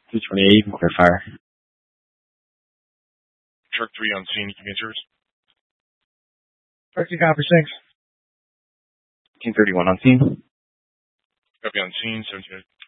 228, you can clear fire. Truck 3 on scene, you can get yours. Truck 2, copy 6. 1031 on scene. Copy on scene, 17.